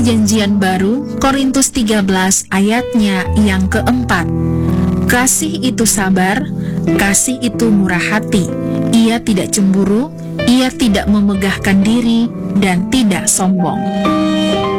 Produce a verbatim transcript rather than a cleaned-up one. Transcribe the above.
Perjanjian Baru, Korintus tiga belas ayatnya yang keempat. Kasih itu sabar, kasih itu murah hati, ia tidak cemburu, ia tidak memegahkan diri, dan tidak sombong.